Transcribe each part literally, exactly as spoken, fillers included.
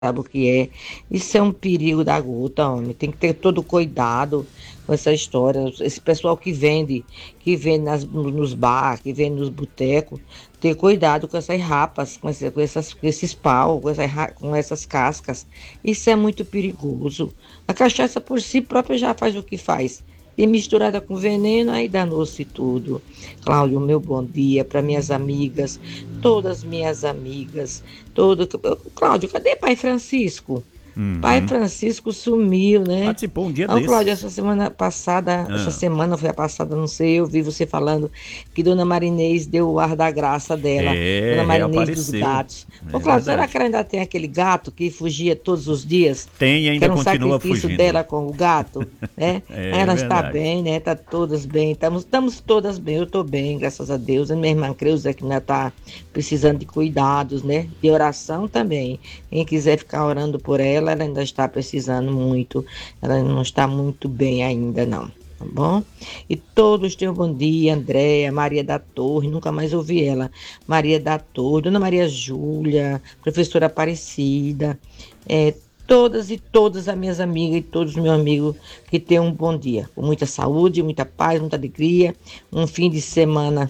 sabe o que é. Isso é um perigo da gota, homem. Tem que ter todo cuidado com essa história. Esse pessoal que vende, que vende nas, nos bar, que vende nos botecos, ter cuidado com essas rapas, com, esse, com, essas, com esses pau, com essas, com essas cascas. Isso é muito perigoso. A cachaça por si própria já faz o que faz. E misturada com veneno, aí danou-se tudo. Cláudio, meu bom dia para minhas amigas, todas minhas amigas, todo. Cláudio, cadê Pai Francisco? Pai Uhum. Francisco sumiu, né? Participou um dia Não, Cláudio, desses. essa semana passada, essa Ah, semana foi a passada, não sei, eu vi você falando que Dona Marinês deu o ar da graça dela, é, Dona Marinês dos reapareceu. gatos. Ô, É Cláudio, será verdade. que ela ainda tem aquele gato que fugia todos os dias? Tem e Que ainda era um continua sacrifício fugindo. dela com o gato, né? É Ela está verdade. bem, né? Tá todas bem, estamos, estamos todas bem, eu estou bem, graças a Deus. A minha irmã Creuza que ainda está precisando de cuidados, né? De oração também. Quem quiser ficar orando por ela, ela ainda está precisando muito. Ela não está muito bem ainda, não. Tá bom? E todos tenham bom dia, Andréia, Maria da Torre, nunca mais ouvi ela. Maria da Torre, Dona Maria Júlia, professora Aparecida, é, todas e todas as minhas amigas e todos os meus amigos que tenham um bom dia, com muita saúde, muita paz, muita alegria, um fim de semana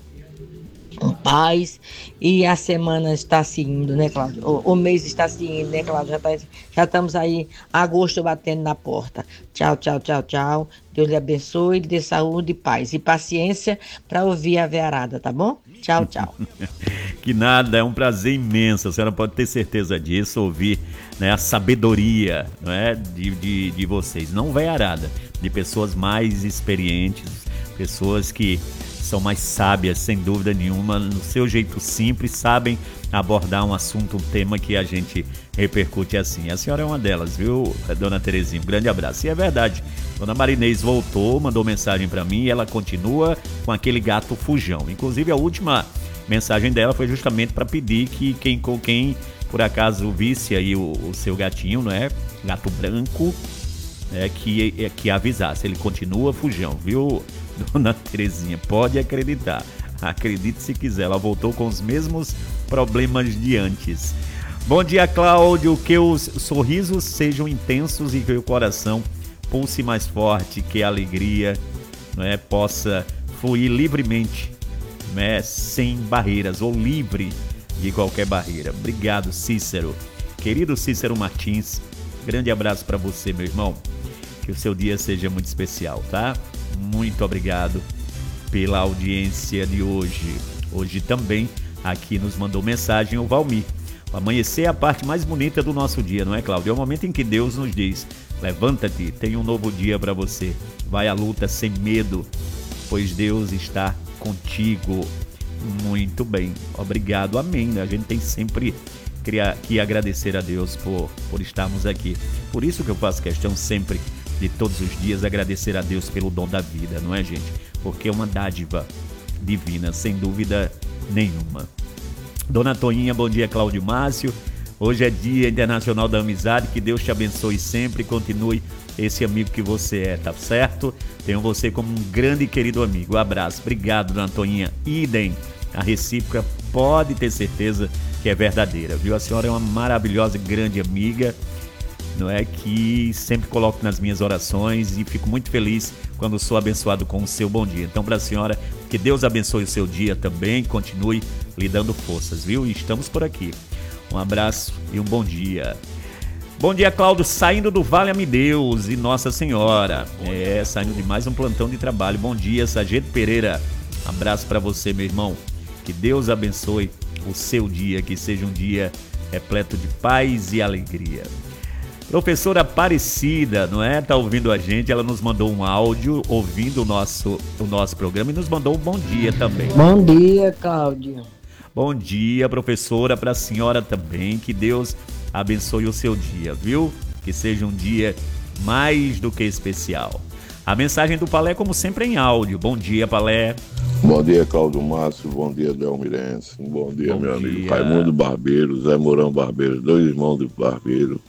com paz, e a semana está se indo, né, Cláudio? O, o mês está se indo, né, Cláudio? Já, tá, já estamos aí, agosto batendo na porta. Tchau, tchau, tchau, tchau. Deus lhe abençoe, lhe dê saúde e paz. E paciência para ouvir a vearada, tá bom? Tchau, tchau. Que nada, é um prazer imenso, a senhora pode ter certeza disso, ouvir, né, a sabedoria, não é, de, de, de vocês, não veiarada, de pessoas mais experientes, pessoas que são mais sábias, sem dúvida nenhuma, no seu jeito simples, sabem abordar um assunto, um tema que a gente repercute assim. A senhora é uma delas, viu, dona Terezinha? Um grande abraço. E é verdade, dona Marinês voltou, mandou mensagem para mim e ela continua com aquele gato fujão. Inclusive, a última mensagem dela foi justamente para pedir que quem, com quem por acaso visse aí o, o seu gatinho, não é? Gato branco, é, que, é, que avisasse. Ele continua fujão, viu, dona Terezinha? Pode acreditar. Acredite se quiser, ela voltou com os mesmos problemas de antes. Bom dia, Cláudio. Que os sorrisos sejam intensos e que o coração pulse mais forte, que a alegria, não é, possa fluir livremente, né, sem barreiras ou livre de qualquer barreira. Obrigado, Cícero. Querido Cícero Martins, grande abraço para você, meu irmão. Que o seu dia seja muito especial, tá? Muito obrigado pela audiência de hoje. Hoje também aqui nos mandou mensagem o Valmir. O amanhecer é a parte mais bonita do nosso dia, não é, Cláudio? É o momento em que Deus nos diz: levanta-te, tem um novo dia para você. Vai à luta sem medo, pois Deus está contigo. Muito bem, obrigado, amém. A gente tem sempre que agradecer a Deus por, por estarmos aqui. Por isso que eu faço questão sempre de todos os dias agradecer a Deus pelo dom da vida, não é, gente? Porque é uma dádiva divina, sem dúvida nenhuma. Dona Toninha, bom dia, Cláudio Márcio. Hoje é Dia Internacional da Amizade, que Deus te abençoe sempre e continue esse amigo que você é, tá certo? Tenho você como um grande e querido amigo. Um abraço, obrigado, Dona Toninha. Idem, a recíproca pode ter certeza que é verdadeira, viu? A senhora é uma maravilhosa e grande amiga, não é, que sempre coloco nas minhas orações e fico muito feliz quando sou abençoado com o seu bom dia. Então, para a senhora, que Deus abençoe o seu dia também, continue lhe dando forças, viu? E estamos por aqui. Um abraço e um bom dia. Bom dia, Cláudio, saindo do Vale-me Deus e Nossa Senhora. É, saindo de mais um plantão de trabalho. Bom dia, Sargento Pereira. Abraço para você, meu irmão. Que Deus abençoe o seu dia, que seja um dia repleto de paz e alegria. Professora Aparecida, não é? Tá ouvindo a gente, ela nos mandou um áudio ouvindo o nosso, o nosso programa e nos mandou um bom dia também. Bom dia, Cláudio. Bom dia, professora, para a senhora também, que Deus abençoe o seu dia, viu? Que seja um dia mais do que especial. A mensagem do Palé, como sempre, em áudio. Bom dia, Palé. Bom dia, Cláudio Márcio. Bom dia, Delmirense. Bom dia, Bom meu dia. amigo Raimundo Barbeiro, Zé Mourão Barbeiro, dois irmãos do Barbeiro,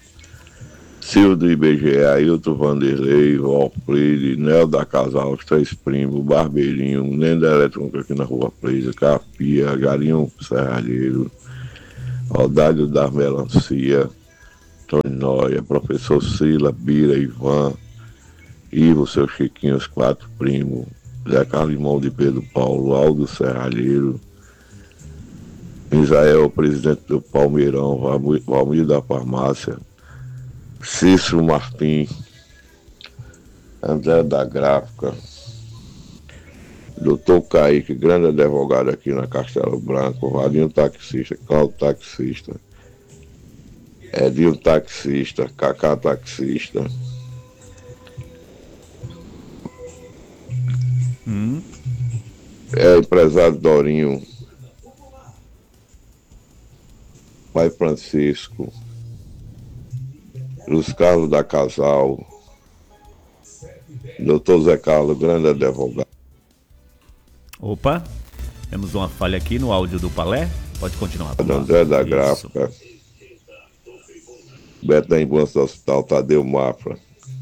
Silvio do I B G E, Ailton Vanderlei, Valfride, Nel da Casal, os três primos, Barbeirinho, Nenda Eletrônica aqui na Rua Presa, Capia, Galinho Serralheiro, Rodário da Melancia, Antônio Noia, professor Sila, Bira, Ivan, Ivo, seu Chiquinho, os quatro primos, Zé Carlimão de Pedro Paulo, Aldo Serralheiro, Israel, presidente do Palmeirão, Valmir da Farmácia, Cícero Martins, André da Gráfica, doutor Kaique, grande advogado aqui na Castelo Branco, Valinho Taxista, Cláudio Taxista, Edinho Taxista, Cacá Taxista. Hum. É empresário Dorinho, Pai Francisco, Luiz Carlos da Casal, doutor Zé Carlos, grande advogado. Opa, temos uma falha aqui no áudio do Palé. Pode continuar. André da Gráfica, Beto da Ambulância do Hospital, Tadeu Mafra.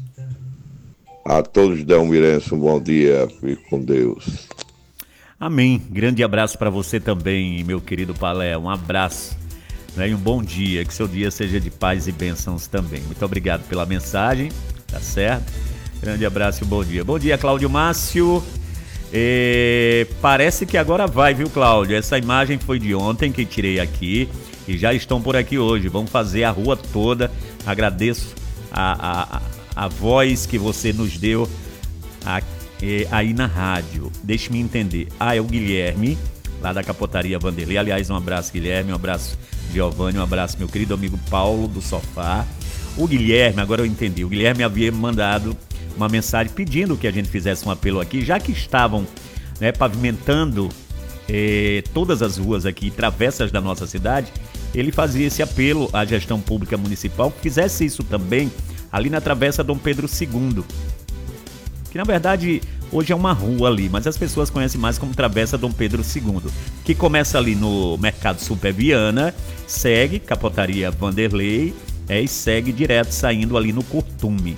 A todos de Delmirense, um bom dia, fique com Deus. Amém. Grande abraço para você também, meu querido Palé. Um abraço, né, e um bom dia. Que seu dia seja de paz e bênçãos também. Muito obrigado pela mensagem, tá certo? Grande abraço e um bom dia. Bom dia, Cláudio Márcio. É, parece que agora vai, viu, Cláudio? Essa imagem foi de ontem que tirei aqui e já estão por aqui hoje. Vamos fazer a rua toda. Agradeço a, a, a voz que você nos deu a, é, aí na rádio. Deixe-me entender. Ah, é o Guilherme, lá da Capotaria Vanderlei. Aliás, um abraço, Guilherme. Um abraço, Giovanni. Um abraço, meu querido amigo Paulo do Sofá. O Guilherme, agora eu entendi. O Guilherme havia mandado uma mensagem pedindo que a gente fizesse um apelo aqui, já que estavam, né, pavimentando eh, todas as ruas aqui, travessas da nossa cidade. Ele fazia esse apelo à gestão pública municipal que fizesse isso também ali na Travessa Dom Pedro segundo, que na verdade hoje é uma rua ali, mas as pessoas conhecem mais como Travessa Dom Pedro segundo, que começa ali no Mercado Super Viana, segue Capotaria Vanderlei, é, e segue direto saindo ali no Curtume.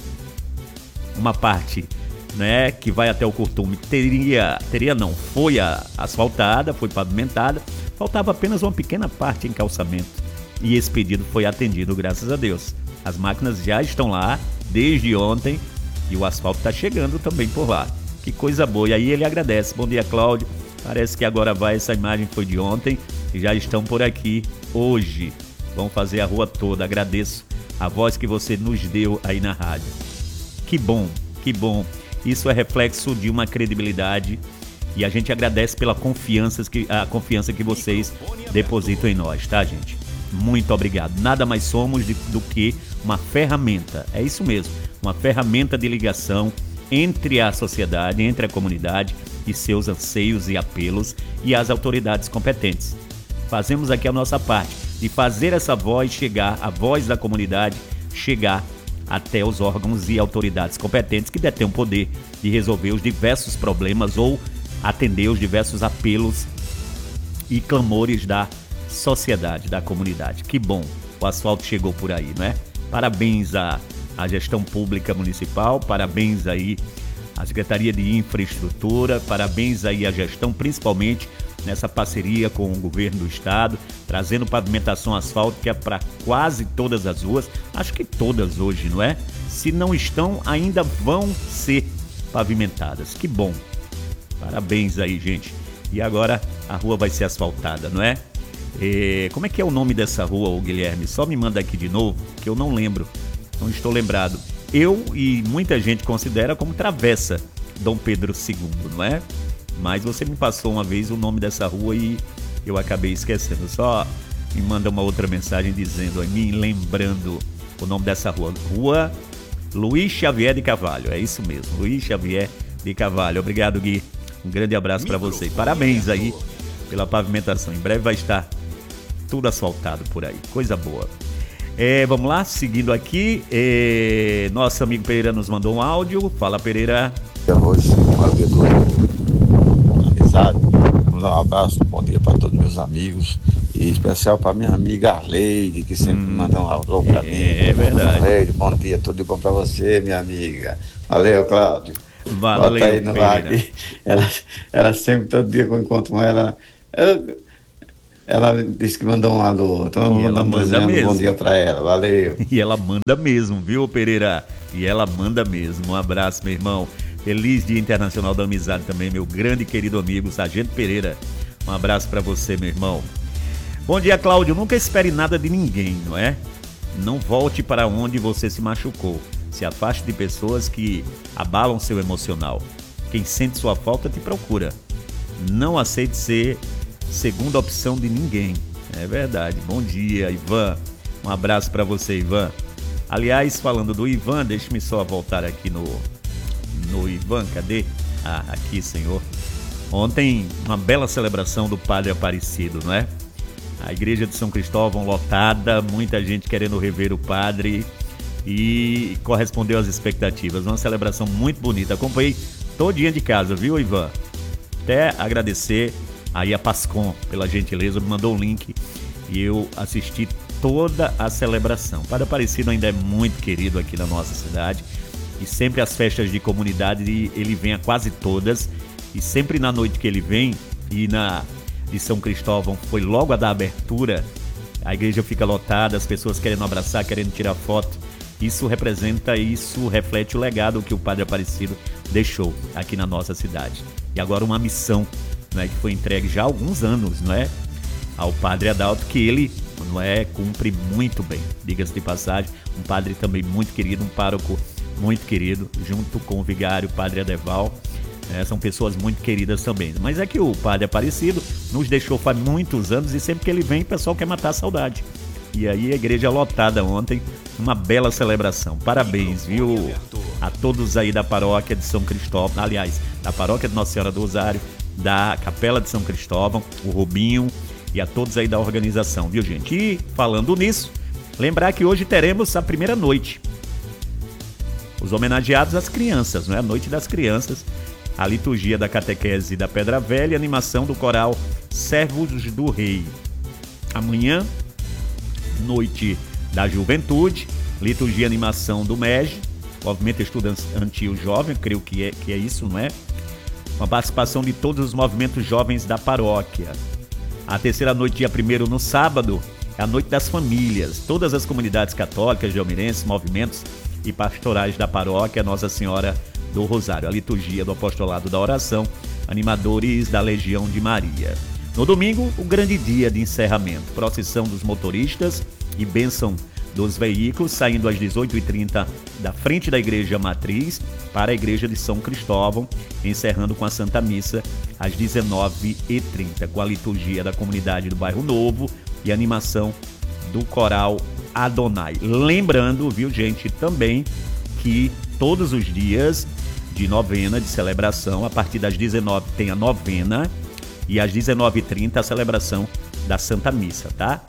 Uma parte, né, que vai até o Curtume teria, teria não, foi a, asfaltada, foi pavimentada, faltava apenas uma pequena parte em calçamento e esse pedido foi atendido, graças a Deus. As máquinas já estão lá desde ontem e o asfalto está chegando também por lá. Que coisa boa, e aí ele agradece. Bom dia, Cláudio, parece que agora vai, essa imagem foi de ontem e já estão por aqui hoje. Vão fazer a rua toda, agradeço a voz que você nos deu aí na rádio. Que bom, que bom. Isso é reflexo de uma credibilidade e a gente agradece pela confiança que, a confiança que vocês depositam em nós, tá, gente? Muito obrigado. Nada mais somos de, do que uma ferramenta, é isso mesmo, uma ferramenta de ligação entre a sociedade, entre a comunidade e seus anseios e apelos e as autoridades competentes. Fazemos aqui a nossa parte de fazer essa voz chegar, a voz da comunidade chegar até os órgãos e autoridades competentes que detêm o poder de resolver os diversos problemas ou atender os diversos apelos e clamores da sociedade, da comunidade. Que bom, o asfalto chegou por aí, não é? Parabéns à, à gestão pública municipal, parabéns aí à Secretaria de Infraestrutura, parabéns aí à gestão, principalmente nessa parceria com o governo do estado, trazendo pavimentação asfáltica para quase todas as ruas, acho que todas hoje, não é? Se não estão, ainda vão ser pavimentadas. Que bom. Parabéns aí, gente. E agora a rua vai ser asfaltada, não é? E como é que é o nome dessa rua, Guilherme? Só me manda aqui de novo, que eu não lembro, não estou lembrado. Eu e muita gente considera como Travessa Dom Pedro segundo, não é? Mas você me passou uma vez o nome dessa rua e eu acabei esquecendo. Só me manda uma outra mensagem dizendo, me lembrando o nome dessa rua. Rua Luiz Xavier de Carvalho, é isso mesmo, Luiz Xavier de Carvalho. Obrigado, Gui. Um grande abraço para você. Parabéns aí pela pavimentação. Em breve vai estar tudo asfaltado por aí. Coisa boa. É, vamos lá, seguindo aqui. É, nosso amigo Pereira nos mandou um áudio. Fala, Pereira. Hoje, uma vez do amizade. Vamos dar um abraço, um bom dia para todos meus amigos. E especial para minha amiga Arleide, que sempre hum, manda um alô para é, mim. É verdade. Arleide, bom dia, tudo de bom para você, minha amiga. Valeu, Cláudio. Valeu, Bota aí no ar aqui. Ela, ela sempre, todo dia que eu encontro com ela, ela Ela disse que mandou um alô. Então eu E ela mandando manda desejando um bom mesmo. dia pra ela. Valeu. E ela manda mesmo, viu, Pereira? E ela manda mesmo. Um abraço, meu irmão. Feliz Dia Internacional da Amizade também, meu grande e querido amigo, Sargento Pereira. Um abraço pra você, meu irmão. Bom dia, Cláudio. Nunca espere nada de ninguém, não é? Não volte para onde você se machucou. Se afaste de pessoas que abalam seu emocional. Quem sente sua falta te procura. Não aceite ser segunda opção de ninguém. É verdade. Bom dia, Ivan. Um abraço para você, Ivan. Aliás, falando do Ivan, deixe-me só voltar aqui no, no Ivan. Cadê? Ah, aqui, senhor. Ontem, uma bela celebração do Padre Aparecido, não é? A igreja de São Cristóvão lotada, muita gente querendo rever o padre e correspondeu às expectativas. Uma celebração muito bonita. Acompanhei todinha de casa, viu, Ivan? Até agradecer aí a Pascom pela gentileza, me mandou o link e eu assisti toda a celebração. O Padre Aparecido ainda é muito querido aqui na nossa cidade e sempre as festas de comunidade ele vem a quase todas e sempre na noite que ele vem e na de São Cristóvão foi logo a da abertura, a igreja fica lotada, as pessoas querendo abraçar, querendo tirar foto. Isso representa, isso reflete o legado que o Padre Aparecido deixou aqui na nossa cidade. E agora uma missão, não é, que foi entregue já há alguns anos, não é, ao Padre Adalto, que ele, não é, cumpre muito bem. Diga-se de passagem, um padre também muito querido, um pároco muito querido, junto com o vigário Padre Adeval. É, são pessoas muito queridas também. Mas é que o Padre Aparecido nos deixou faz muitos anos e sempre que ele vem o pessoal quer matar a saudade. E aí a igreja lotada ontem, uma bela celebração. Parabéns, viu, a todos aí da paróquia de São Cristóvão, aliás, da paróquia de Nossa Senhora do Rosário, da Capela de São Cristóvão, o Rubinho e a todos aí da organização, viu, gente? E falando nisso, lembrar que hoje teremos a primeira noite. Os homenageados às crianças, não é? A Noite das Crianças. A liturgia da catequese da Pedra Velha e a animação do coral Servos do Rei. Amanhã, noite da juventude, liturgia e animação do M E J, Movimento Estudantil Jovem, creio que é, que é isso, não é? Uma participação de todos os movimentos jovens da paróquia. A terceira noite, dia primeiro, no sábado, é a Noite das Famílias. Todas as comunidades católicas, gelmirenses, movimentos e pastorais da paróquia Nossa Senhora do Rosário, a liturgia do apostolado da oração, animadores da Legião de Maria. No domingo, o grande dia de encerramento, procissão dos motoristas e bênção dos veículos, saindo às dezoito e trinta da frente da Igreja Matriz para a Igreja de São Cristóvão, encerrando com a Santa Missa às dezenove e trinta, com a liturgia da comunidade do Bairro Novo e a animação do coral Adonai. Lembrando, viu, gente, também que todos os dias de novena, de celebração, a partir das dezenove tem a novena e às dezenove e trinta a celebração da Santa Missa, tá?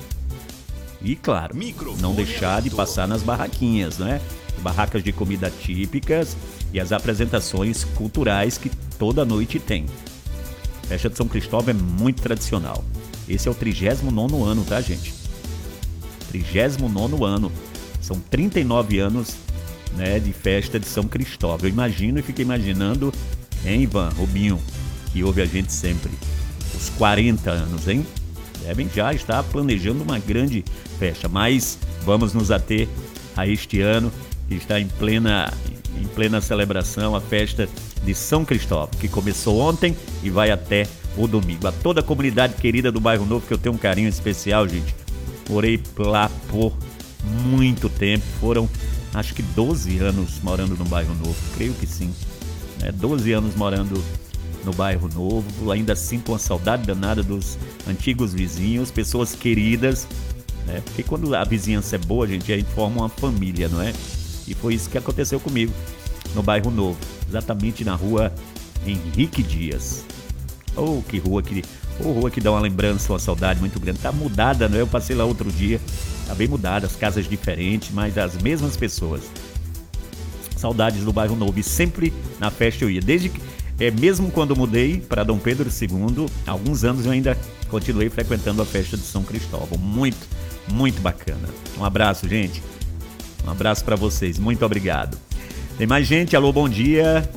E claro, não deixar de passar nas barraquinhas, né? Barracas de comida típicas e as apresentações culturais que toda noite tem. A festa de São Cristóvão é muito tradicional. Esse é o trigésimo nono ano, tá, gente? trigésimo nono ano. São trinta e nove anos, né, de festa de São Cristóvão. Eu imagino e fico imaginando, hein, Ivan, Rubinho, que ouve a gente sempre, os quarenta anos, hein? Devem já estar planejando uma grande festa, mas vamos nos ater a este ano, que está em plena, em plena celebração, a festa de São Cristóvão, que começou ontem e vai até o domingo. A toda a comunidade querida do Bairro Novo, que eu tenho um carinho especial, gente. Morei lá por muito tempo, foram acho que doze anos morando no Bairro Novo, creio que sim, né? doze anos morando no Bairro Novo, ainda sinto uma saudade danada dos antigos vizinhos, pessoas queridas, né? Porque quando a vizinhança é boa, gente, a gente forma uma família, não é? E foi isso que aconteceu comigo no Bairro Novo, exatamente na rua Henrique Dias. Oh, que rua que, oh, rua que dá uma lembrança, uma saudade muito grande. Tá mudada, não é? Eu passei lá outro dia, tá bem mudada, as casas diferentes, mas as mesmas pessoas. Saudades do Bairro Novo, e sempre na festa eu ia, desde que, é, mesmo quando mudei para Dom Pedro segundo, há alguns anos eu ainda continuei frequentando a festa de São Cristóvão. Muito, muito bacana. Um abraço, gente. Um abraço para vocês, muito obrigado. Tem mais gente, alô, bom dia.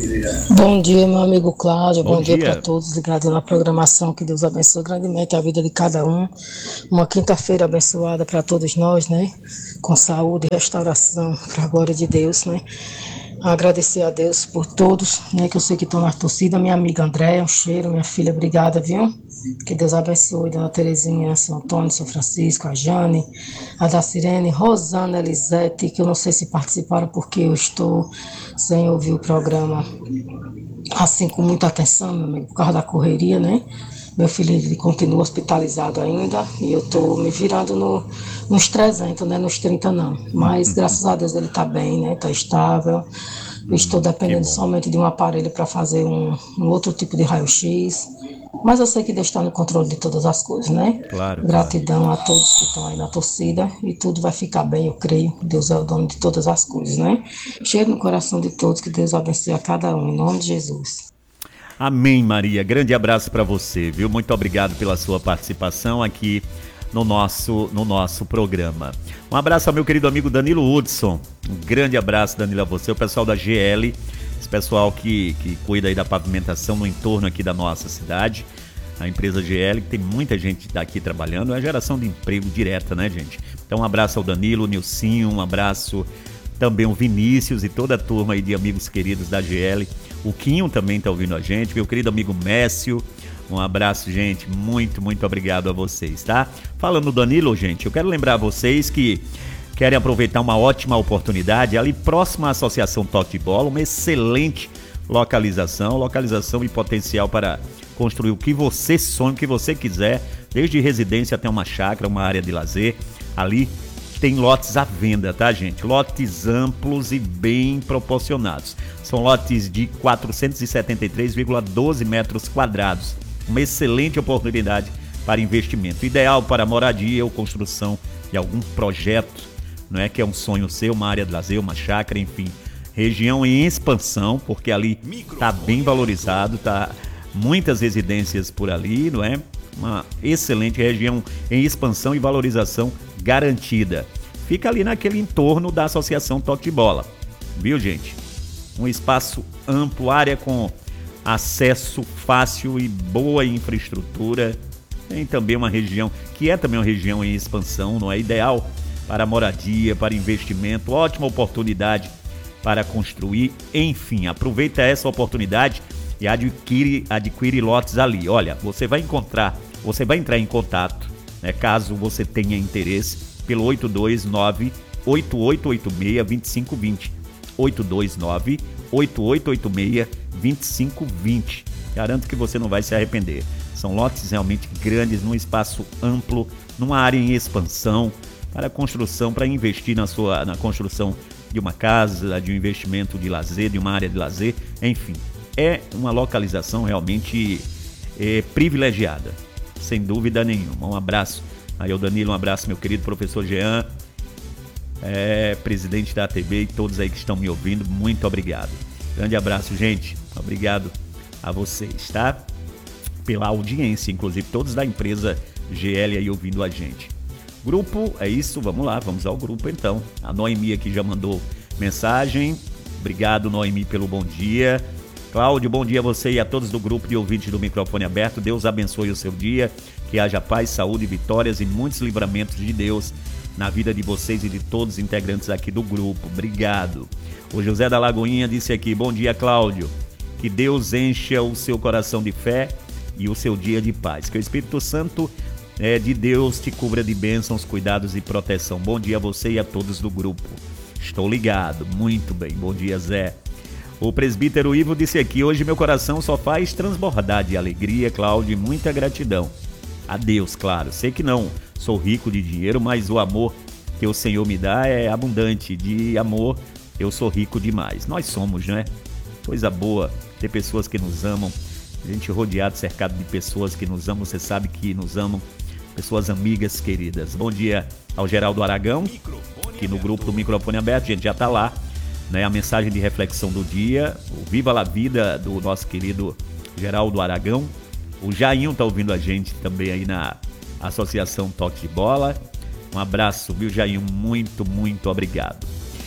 Bom dia, meu amigo Cláudio, bom, Bom dia, dia. para todos ligados na programação, que Deus abençoe grandemente a vida de cada um. Uma quinta-feira abençoada para todos nós, né? Com saúde e restauração, para a glória de Deus, né? Agradecer a Deus por todos, né? Que eu sei que estão na torcida. Minha amiga Andréia, um cheiro, minha filha, obrigada, viu? Que Deus abençoe, Dona Terezinha, São Antônio, São Francisco, a Jane, a Dacirene, Rosana, Elisete, que eu não sei se participaram porque eu estou sem ouvir o programa assim com muita atenção, meu amigo, por causa da correria, né? Meu filho ele continua hospitalizado ainda e eu estou me virando no, nos trezentos, né? Nos trinta não. Mas graças a Deus ele está bem, né? Está estável. Eu estou dependendo somente de um aparelho para fazer um, um outro tipo de raio-x. Mas eu sei que Deus está no controle de todas as coisas, né? Claro, Gratidão claro. a todos que estão aí na torcida e tudo vai ficar bem, eu creio. Deus é o dono de todas as coisas, né? Cheiro no coração de todos, que Deus abençoe a cada um, em nome de Jesus. Amém, Maria. Grande abraço para você, viu? Muito obrigado pela sua participação aqui no nosso, no nosso programa. Um abraço ao meu querido amigo Danilo Hudson. Um grande abraço, Danilo, a você, o pessoal da G L, esse pessoal que, que cuida aí da pavimentação no entorno aqui da nossa cidade. A empresa G L, que tem muita gente daqui trabalhando, é a geração de emprego direta, né, gente? Então, um abraço ao Danilo, o Nilcinho, um abraço também ao Vinícius e toda a turma aí de amigos queridos da G L. O Quinho também tá ouvindo a gente, meu querido amigo Mécio. Um abraço, gente, muito, muito obrigado a vocês, tá? Falando do Danilo, gente, eu quero lembrar a vocês que querem aproveitar uma ótima oportunidade ali próximo à Associação Toque de Bola, uma excelente localização, localização e potencial para construir o que você sonha, o que você quiser, desde residência até uma chácara, uma área de lazer. Ali tem lotes à venda, tá, gente? Lotes amplos e bem proporcionados. São lotes de quatrocentos e setenta e três vírgula doze metros quadrados. Uma excelente oportunidade para investimento. Ideal para moradia ou construção de algum projeto, não é? Que é um sonho seu, uma área de lazer, uma chácara, enfim. Região em expansão, porque ali está bem valorizado, tá muitas residências por ali, não é? Uma excelente região em expansão e valorização garantida. Fica ali naquele entorno da Associação Toque de Bola, viu, gente? Um espaço amplo, área com acesso fácil e boa infraestrutura. Tem também uma região, que é também uma região em expansão, não é? Ideal para moradia, para investimento, ótima oportunidade para construir. Enfim, aproveita essa oportunidade e adquire, adquire lotes ali. Olha, você vai encontrar, você vai entrar em contato, né, caso você tenha interesse, pelo oito dois nove, oito oito oito seis, dois cinco dois zero. oito dois nove, oito oito oito seis, dois cinco dois zero. Garanto que você não vai se arrepender. São lotes realmente grandes, num espaço amplo, numa área em expansão, para construção, para investir na sua, na construção de uma casa, de um investimento de lazer, de uma área de lazer, enfim. É uma localização realmente é, privilegiada, sem dúvida nenhuma. Um abraço aí ao Danilo, um abraço meu querido professor Jean, é, presidente da A T B, e todos aí que estão me ouvindo, muito obrigado. Grande abraço, gente. Obrigado a vocês, tá? Pela audiência, inclusive todos da empresa G L aí ouvindo a gente. Grupo, é isso, vamos lá, vamos ao grupo então. A Noemi aqui já mandou mensagem. Obrigado, Noemi, pelo bom dia. Cláudio, bom dia a você e a todos do grupo de ouvintes do Microfone Aberto. Deus abençoe o seu dia, que haja paz, saúde, vitórias e muitos livramentos de Deus na vida de vocês e de todos os integrantes aqui do grupo. Obrigado. O José da Lagoinha disse aqui, bom dia, Cláudio. Que Deus encha o seu coração de fé e o seu dia de paz. Que o Espírito Santo é, de Deus te cubra de bênçãos, cuidados e proteção. Bom dia a você e a todos do grupo. Estou ligado. Muito bem. Bom dia, Zé. O presbítero Ivo disse aqui, hoje meu coração só faz transbordar de alegria, Cláudio, e muita gratidão. A Deus, claro. Sei que não sou rico de dinheiro, mas o amor que o Senhor me dá é abundante. De amor, eu sou rico demais. Nós somos, né? Coisa boa ter pessoas que nos amam. A gente rodeado, cercado de pessoas que nos amam. Você sabe que nos amam. Pessoas amigas queridas. Bom dia ao Geraldo Aragão, que no grupo do Microfone Aberto, a gente já tá lá. Né, a mensagem de reflexão do dia, o Viva la Vida do nosso querido Geraldo Aragão. O Jainho tá ouvindo a gente também aí na Associação Toque de Bola. Um abraço, viu, Jainho? Muito, muito obrigado.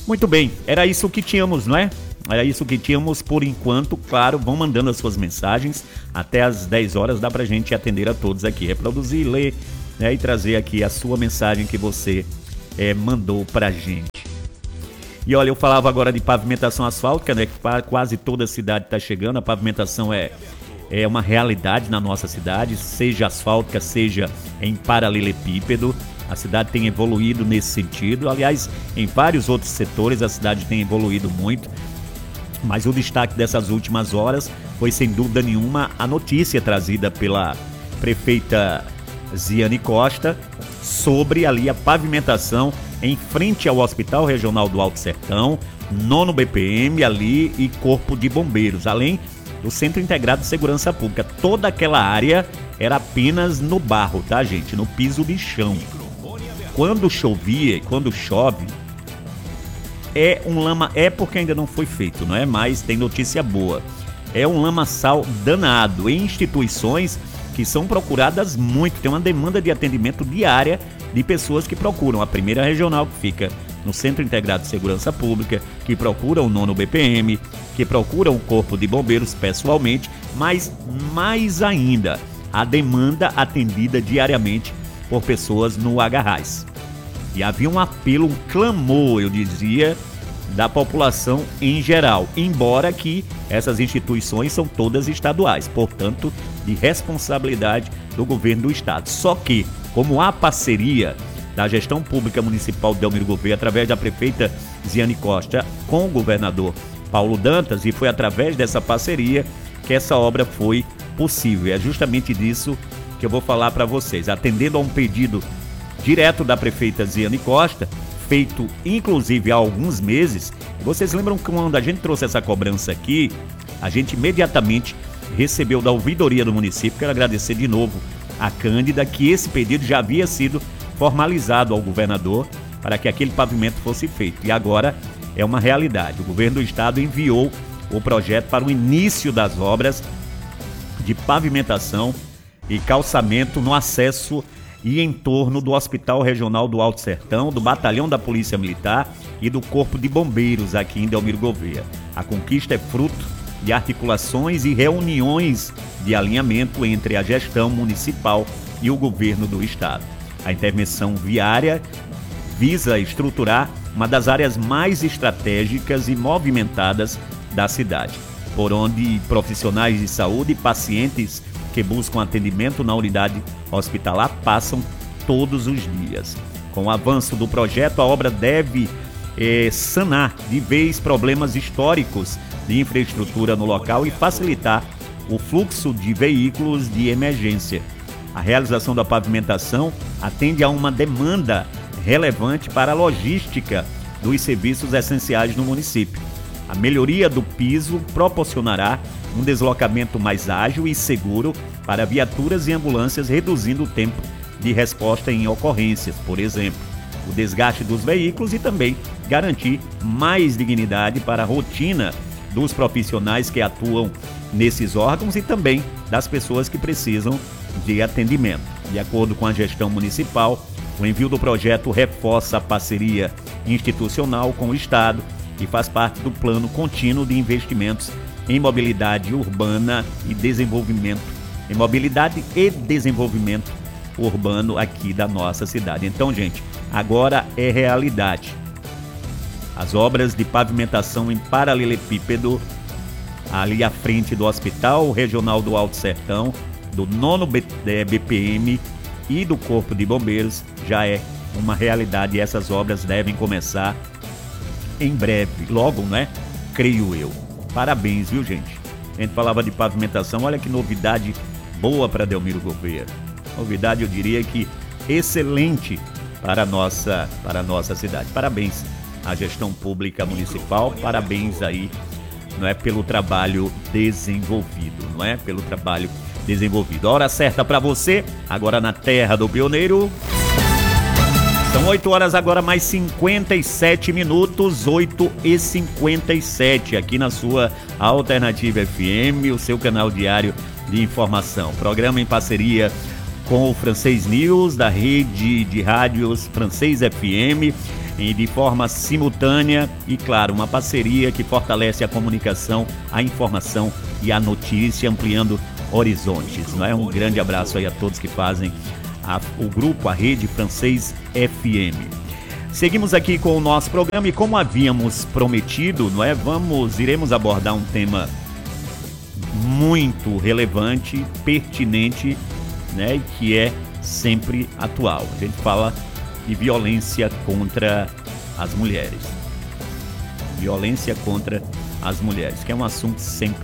Muito bem, era isso que tínhamos, não é? Era isso que tínhamos por enquanto. Claro, vão mandando as suas mensagens. Até às dez horas dá pra gente atender a todos aqui, reproduzir, ler, né, e trazer aqui a sua mensagem que você é, mandou pra gente. E olha, eu falava agora de pavimentação asfáltica, né? Que quase toda a cidade está chegando. A pavimentação é, é uma realidade na nossa cidade, seja asfáltica, seja em paralelepípedo. A cidade tem evoluído nesse sentido. Aliás, em vários outros setores a cidade tem evoluído muito. Mas o destaque dessas últimas horas foi, sem dúvida nenhuma, a notícia trazida pela prefeita Ziane Costa sobre ali a pavimentação em frente ao Hospital Regional do Alto Sertão, nono B P M ali e Corpo de Bombeiros, além do Centro Integrado de Segurança Pública. Toda aquela área era apenas no barro, tá, gente? No piso de chão. Quando chovia e quando chove, é um lama, é porque ainda não foi feito, não é? Mas tem notícia boa. É um lamaçal danado em instituições que são procuradas muito, tem uma demanda de atendimento diária de pessoas que procuram a primeira regional, que fica no Centro Integrado de Segurança Pública, que procuram o nono B P M, que procuram o Corpo de Bombeiros pessoalmente, mas mais ainda, a demanda atendida diariamente por pessoas no Agarrás. E havia um apelo, um clamor, eu dizia, da população em geral, embora que essas instituições são todas estaduais, portanto, de responsabilidade do governo do estado. Só que, como há parceria da gestão pública municipal de Delmiro Gouveia, através da prefeita Ziane Costa com o governador Paulo Dantas, e foi através dessa parceria que essa obra foi possível. E é justamente disso que eu vou falar para vocês. Atendendo a um pedido direto da prefeita Ziane Costa, feito inclusive há alguns meses, vocês lembram que quando a gente trouxe essa cobrança aqui, a gente imediatamente recebeu da ouvidoria do município, quero agradecer de novo a Cândida, que esse pedido já havia sido formalizado ao governador para que aquele pavimento fosse feito. E agora é uma realidade. O governo do estado enviou o projeto para o início das obras de pavimentação e calçamento no acesso e em torno do Hospital Regional do Alto Sertão, do Batalhão da Polícia Militar e do Corpo de Bombeiros aqui em Delmiro Gouveia. A conquista é fruto de articulações e reuniões de alinhamento entre a gestão municipal e o governo do estado. A intervenção viária visa estruturar uma das áreas mais estratégicas e movimentadas da cidade, por onde profissionais de saúde e pacientes que buscam atendimento na unidade hospitalar passam todos os dias. Com o avanço do projeto, a obra deve eh, sanar de vez problemas históricos de infraestrutura no local e facilitar o fluxo de veículos de emergência. A realização da pavimentação atende a uma demanda relevante para a logística dos serviços essenciais no município. A melhoria do piso proporcionará um deslocamento mais ágil e seguro para viaturas e ambulâncias, reduzindo o tempo de resposta em ocorrências, por exemplo, o desgaste dos veículos, e também garantir mais dignidade para a rotina dos profissionais que atuam nesses órgãos e também das pessoas que precisam de atendimento. De acordo com a gestão municipal, o envio do projeto reforça a parceria institucional com o Estado e faz parte do plano contínuo de investimentos em mobilidade urbana e desenvolvimento, em mobilidade e desenvolvimento urbano aqui da nossa cidade. Então, gente, agora é realidade. As obras de pavimentação em paralelepípedo ali à frente do Hospital Regional do Alto Sertão, do nono B P M e do Corpo de Bombeiros já é uma realidade, e essas obras devem começar em breve, logo, né? Creio eu. Parabéns, viu, gente? A gente falava de pavimentação, olha que novidade boa para Delmiro Gouveia. Novidade, eu diria que excelente para a nossa, para a nossa cidade. Parabéns à gestão pública municipal, parabéns aí, não é, pelo trabalho desenvolvido, não é? Pelo trabalho desenvolvido. Hora certa para você, agora na terra do pioneiro. São oito horas agora, mais cinquenta e sete minutos, oito e cinquenta e sete, aqui na sua Alternativa F M, o seu canal diário de informação. Programa em parceria com o Francês News, da rede de rádios Francês F M, e de forma simultânea e, claro, uma parceria que fortalece a comunicação, a informação e a notícia, ampliando horizontes. Não é? Um grande abraço aí a todos que fazem a, o grupo, a Rede Francês F M. Seguimos aqui com o nosso programa e, como havíamos prometido, não é? Vamos, iremos abordar um tema muito relevante, pertinente, né? E que é sempre atual. A gente fala de violência contra as mulheres. Violência contra as mulheres, que é um assunto sempre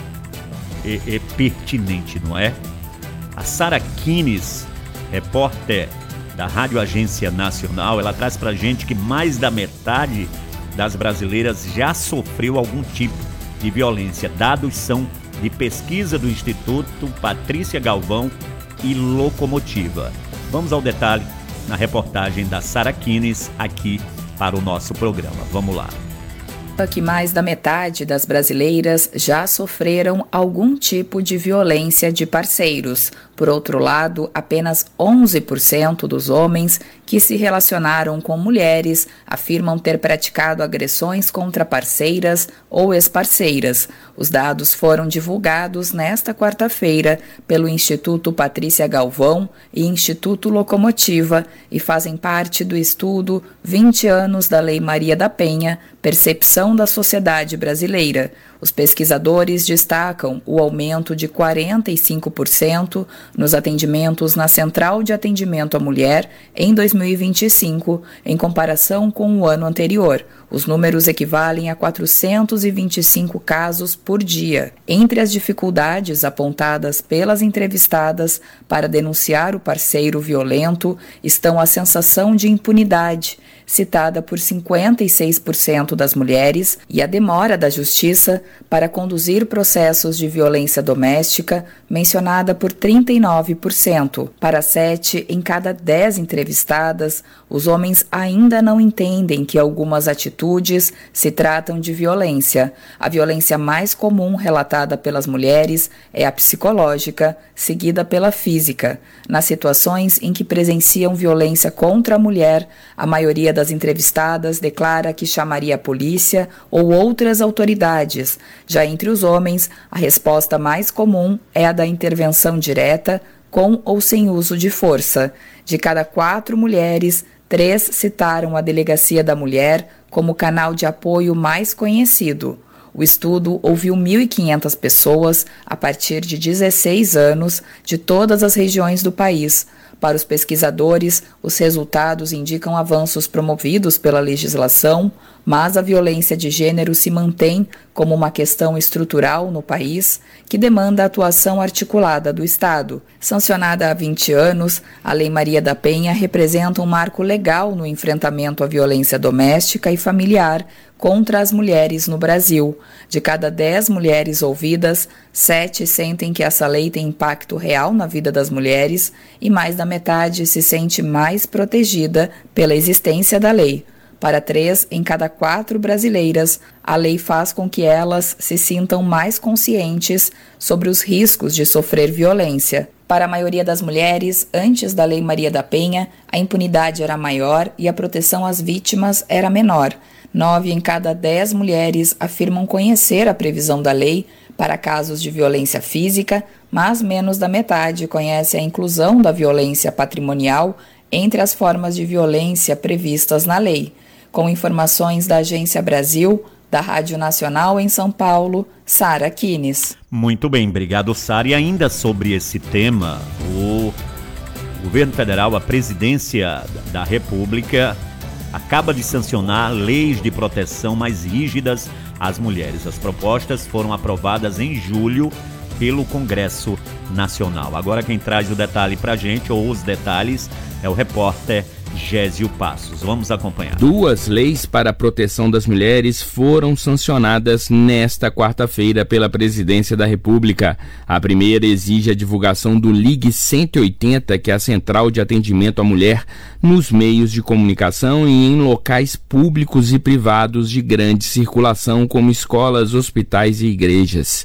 é, é pertinente, não é? A Sara Kines, repórter da Rádio Agência Nacional, ela traz pra gente que mais da metade das brasileiras já sofreu algum tipo de violência. Dados são de pesquisa do Instituto Patrícia Galvão e Locomotiva. Vamos ao detalhe na reportagem da Sara Kines aqui para o nosso programa. Vamos lá. Que mais da metade das brasileiras já sofreram algum tipo de violência de parceiros. Por outro lado, apenas onze por cento dos homens que se relacionaram com mulheres afirmam ter praticado agressões contra parceiras ou ex-parceiras. Os dados foram divulgados nesta quarta-feira pelo Instituto Patrícia Galvão e Instituto Locomotiva e fazem parte do estudo vinte anos da Lei Maria da Penha, Percepção da Sociedade Brasileira. Os pesquisadores destacam o aumento de quarenta e cinco por cento nos atendimentos na Central de Atendimento à Mulher em dois mil e vinte e cinco, em comparação com o ano anterior. Os números equivalem a quatrocentos e vinte e cinco casos por dia. Entre as dificuldades apontadas pelas entrevistadas para denunciar o parceiro violento estão a sensação de impunidade, citada por cinquenta e seis por cento das mulheres, e a demora da justiça para conduzir processos de violência doméstica, mencionada por trinta e nove por cento. Para sete em cada dez entrevistadas, os homens ainda não entendem que algumas atitudes se tratam de violência. A violência mais comum relatada pelas mulheres é a psicológica, seguida pela física. Nas situações em que presenciam violência contra a mulher, a maioria das entrevistadas declara que chamaria a polícia ou outras autoridades. Já entre os homens, a resposta mais comum é a da intervenção direta, com ou sem uso de força. De cada quatro mulheres, três citaram a Delegacia da Mulher como canal de apoio mais conhecido. O estudo ouviu mil e quinhentas pessoas a partir de dezesseis anos de todas as regiões do país. Para os pesquisadores, os resultados indicam avanços promovidos pela legislação, mas a violência de gênero se mantém como uma questão estrutural no país que demanda a atuação articulada do Estado. Sancionada há vinte anos, a Lei Maria da Penha representa um marco legal no enfrentamento à violência doméstica e familiar contra as mulheres no Brasil. De cada dez mulheres ouvidas, sete sentem que essa lei tem impacto real na vida das mulheres e mais da metade se sente mais protegida pela existência da lei. Para três em cada quatro brasileiras, a lei faz com que elas se sintam mais conscientes sobre os riscos de sofrer violência. Para a maioria das mulheres, antes da Lei Maria da Penha, a impunidade era maior e a proteção às vítimas era menor. Nove em cada dez mulheres afirmam conhecer a previsão da lei para casos de violência física, mas menos da metade conhece a inclusão da violência patrimonial entre as formas de violência previstas na lei. Com informações da Agência Brasil, da Rádio Nacional em São Paulo, Sara Kines. Muito bem, obrigado, Sara. E ainda sobre esse tema, o governo federal, a presidência da República, acaba de sancionar leis de proteção mais rígidas às mulheres. As propostas foram aprovadas em julho pelo Congresso Nacional. Agora quem traz o detalhe pra gente, ou os detalhes, é o repórter Gésio Passos. Vamos acompanhar. Duas leis para a proteção das mulheres foram sancionadas nesta quarta-feira pela Presidência da República. A primeira exige a divulgação do Ligue cento e oitenta, que é a Central de Atendimento à Mulher, nos meios de comunicação e em locais públicos e privados de grande circulação, como escolas, hospitais e igrejas.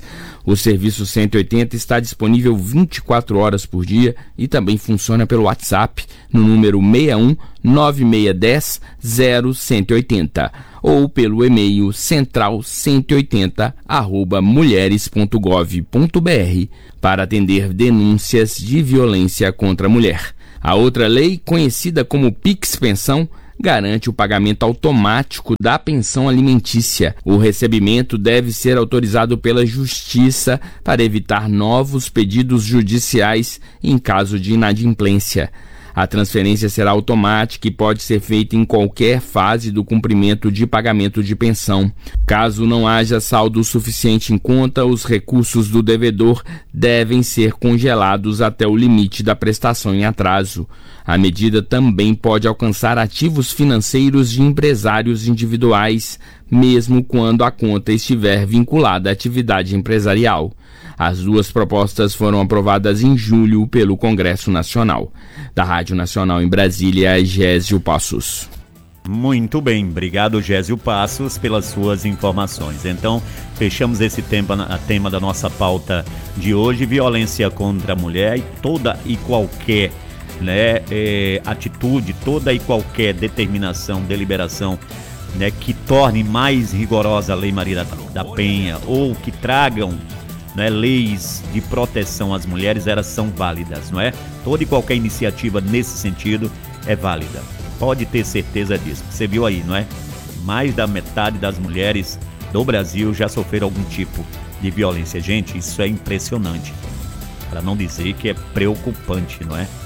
O serviço cento e oitenta está disponível vinte e quatro horas por dia e também funciona pelo WhatsApp no número seis um nove seis um zero zero um oito zero ou pelo e-mail central cento e oitenta arroba mulheres ponto gov ponto br para atender denúncias de violência contra a mulher. A outra lei, conhecida como Pix Pensão, garante o pagamento automático da pensão alimentícia. O recebimento deve ser autorizado pela Justiça para evitar novos pedidos judiciais em caso de inadimplência. A transferência será automática e pode ser feita em qualquer fase do cumprimento de pagamento de pensão. Caso não haja saldo suficiente em conta, os recursos do devedor devem ser congelados até o limite da prestação em atraso. A medida também pode alcançar ativos financeiros de empresários individuais, mesmo quando a conta estiver vinculada à atividade empresarial. As duas propostas foram aprovadas em julho pelo Congresso Nacional. Da Rádio Nacional em Brasília, Gésio Passos. Muito bem, obrigado Gésio Passos pelas suas informações. Então, fechamos esse tema, a tema da nossa pauta de hoje, violência contra a mulher e toda e qualquer né, é, atitude, toda e qualquer determinação, deliberação né, que torne mais rigorosa a Lei Maria da, da Penha ou que tragam né, leis de proteção às mulheres, elas são válidas, não é? Toda e qualquer iniciativa nesse sentido é válida. Pode ter certeza disso. Você viu aí, não é? Mais da metade das mulheres do Brasil já sofreram algum tipo de violência. Gente, isso é impressionante. Para não dizer que é preocupante, não é?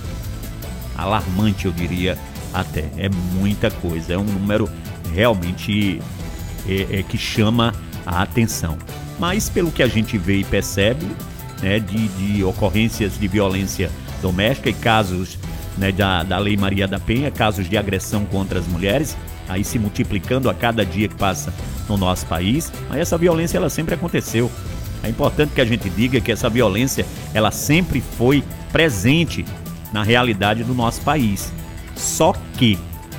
Alarmante, eu diria até. É muita coisa. É um número realmente é, é, que chama a atenção. Mas pelo que a gente vê e percebe, né, de, de ocorrências de violência doméstica e casos né, da, da Lei Maria da Penha, casos de agressão contra as mulheres, aí se multiplicando a cada dia que passa no nosso país, mas essa violência ela sempre aconteceu. É importante que a gente diga que essa violência ela sempre foi presente na realidade do nosso país. Só que,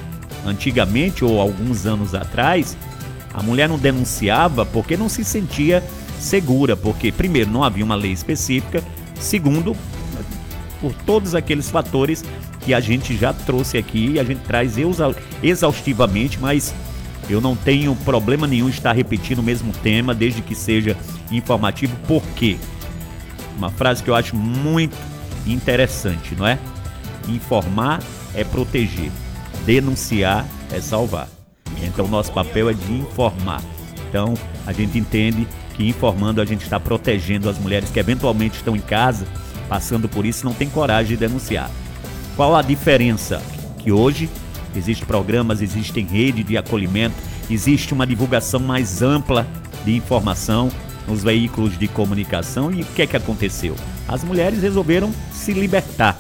antigamente ou alguns anos atrás, a mulher não denunciava porque não se sentia segura, porque primeiro não havia uma lei específica, segundo, por todos aqueles fatores que a gente já trouxe aqui e a gente traz exaustivamente, mas eu não tenho problema nenhum em estar repetindo o mesmo tema, desde que seja informativo. Por quê? Uma frase que eu acho muito interessante, não é? Informar é proteger, denunciar é salvar. Então, nosso papel é de informar. Então, a gente entende que informando a gente está protegendo as mulheres que eventualmente estão em casa, passando por isso, não tem coragem de denunciar. Qual a diferença? Que hoje existem programas, existem rede de acolhimento, existe uma divulgação mais ampla de informação nos veículos de comunicação. E o que é que aconteceu? As mulheres resolveram se libertar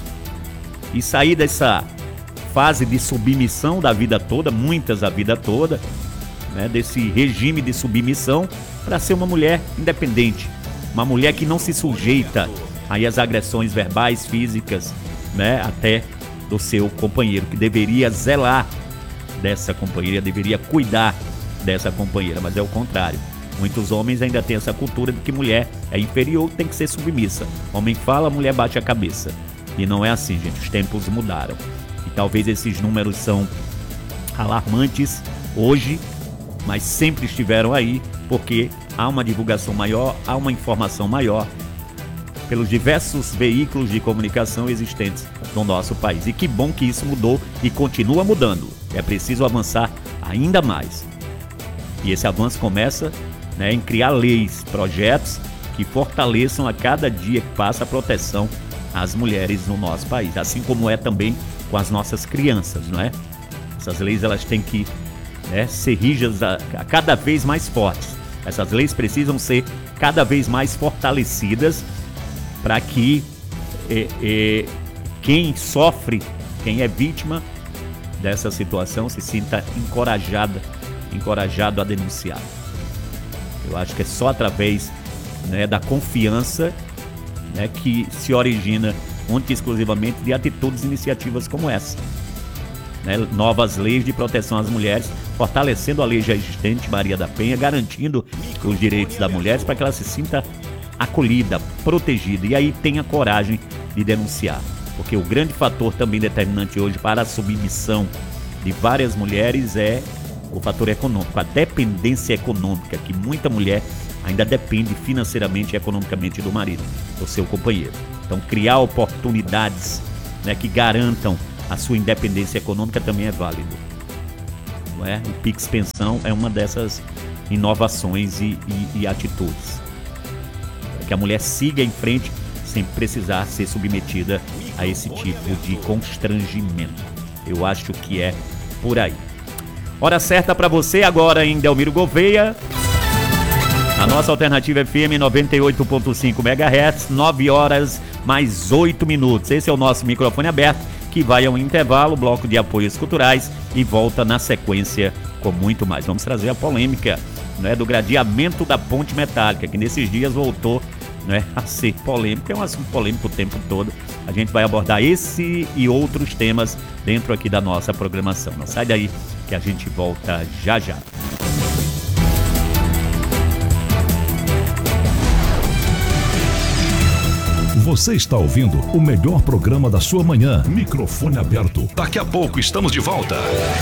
e sair dessa fase de submissão da vida toda, muitas a vida toda, né, desse regime de submissão, para ser uma mulher independente, uma mulher que não se sujeita aí às agressões verbais, físicas, né, até do seu companheiro, que deveria zelar dessa companheira, deveria cuidar dessa companheira, mas é o contrário. Muitos homens ainda têm essa cultura de que mulher é inferior, tem que ser submissa. Homem fala, mulher bate a cabeça. E não é assim, gente, os tempos mudaram. E talvez esses números são alarmantes hoje, mas sempre estiveram aí, porque há uma divulgação maior, há uma informação maior pelos diversos veículos de comunicação existentes no nosso país. E que bom que isso mudou e continua mudando. É preciso avançar ainda mais. E esse avanço começa, né, em criar leis, projetos que fortaleçam a cada dia que passa a proteção às mulheres no nosso país, assim como é também com as nossas crianças, não é? Essas leis elas têm que né, ser rígidas, a, a cada vez mais fortes. Essas leis precisam ser cada vez mais fortalecidas para que é, é, quem sofre, quem é vítima dessa situação se sinta encorajada, encorajado a denunciar. Eu acho que é só através né, da confiança né, que se origina única e exclusivamente de atitudes e iniciativas como essa. Né, novas leis de proteção às mulheres, fortalecendo a lei já existente, Maria da Penha, garantindo os direitos das mulheres para que ela se sinta acolhida, protegida, e aí tenha coragem de denunciar, porque o grande fator também determinante hoje para a submissão de várias mulheres é o fator econômico, a dependência econômica, que muita mulher ainda depende financeiramente e economicamente do marido, do seu companheiro. Então, criar oportunidades, né, que garantam a sua independência econômica também é válido. Não é? O Pix Pensão é uma dessas inovações e, e, e atitudes. Para que a mulher siga em frente sem precisar ser submetida a esse tipo de constrangimento. Eu acho que é por aí. Hora certa para você agora em Delmiro Gouveia. A nossa alternativa F M noventa e oito ponto cinco megahertz, nove horas mais oito minutos. Esse é o nosso microfone aberto, que vai ao intervalo, bloco de apoios culturais, e volta na sequência com muito mais. Vamos trazer a polêmica, né, do gradeamento da ponte metálica, que nesses dias voltou, né, a ser polêmico. É um assunto polêmico o tempo todo. A gente vai abordar esse e outros temas dentro aqui da nossa programação. Não sai daí que a gente volta já já. Você está ouvindo o melhor programa da sua manhã. Microfone aberto. Daqui a pouco estamos de volta.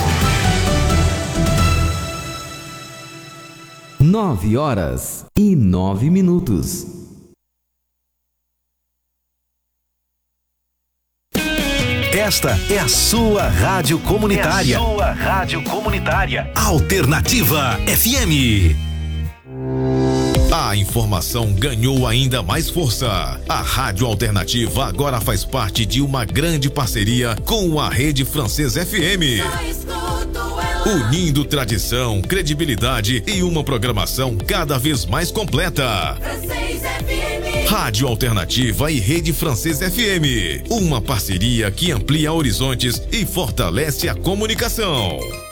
Nove horas e nove minutos. Esta é a sua rádio comunitária. É a sua rádio comunitária. Alternativa F M. A informação ganhou ainda mais força. A Rádio Alternativa agora faz parte de uma grande parceria com a Rede Francesa F M. Unindo tradição, credibilidade e uma programação cada vez mais completa. Rádio Alternativa e Rede Francesa F M. Uma parceria que amplia horizontes e fortalece a comunicação.